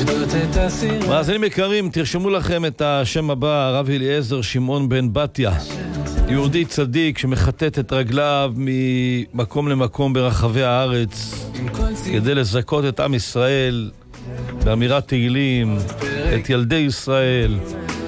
מאזינים יקרים, תרשמו לכם את השם הבא, הרב אליעזר שמעון בן בתיה, יהודי צדיק שמחטט את רגליו ממקום למקום ברחבי הארץ כדי לזכות את עם ישראל באמירת תהילים, את ילדי ישראל,